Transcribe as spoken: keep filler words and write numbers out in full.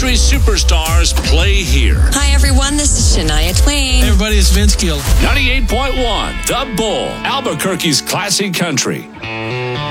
country superstars play here. Hi, everyone. This is Shania Twain. Hey, everybody. It's Vince Gill. ninety-eight point one, The Bull, Albuquerque's classic country.